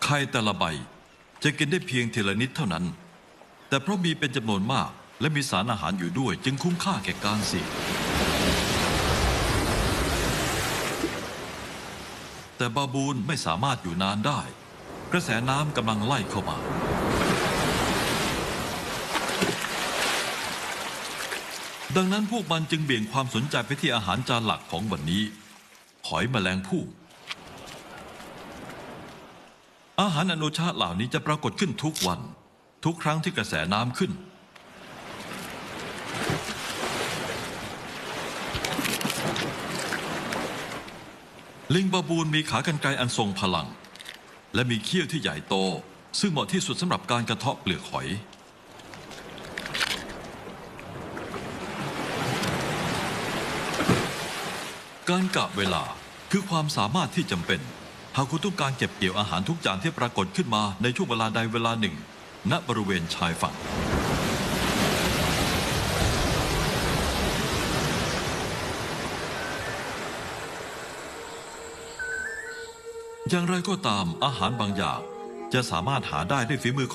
ข่แต่ละใบจะกินได้เพียงทีละนิดเท่านั้นแต่เพราะมีเป็นจำนวนมากและมีสารอาหารอยู่ด้วยจึงคุ้มค่าแก่การเสี่ยงแต่บาบูนไม่สามารถอยู่นานได้กระแสน้ำกำลังไล่เข้ามาดังนั้นพวกมันจึงเบี่ยงความสนใจไปที่อาหารจานหลักของวันนี้หอยแมลงภู่อาหารอนุชาติเหล่านี้จะปรากฏขึ้นทุกวันทุกครั้งที่กระแสน้ำขึ้นลิงบาบูนมีขากรรไกรอันทรงพลังและมีเขี้ยวที่ใหญ่โตซึ่งเหมาะที่สุดสำหรับการกระเทาะเปลือกหอยการกะเวลาคือความสามารถที่จำเป็นหากคุณต้องการเก็บเกี่ยวอาหารทุกจานที่ปรากฏขึ้นมาในช่วงเวลาใดเวลาหนึ่งณบริเวณชายฝั่งอย่างไรก็ตามอาหารบางอย่างจะสามารถหาได้ด้วยฝีมือ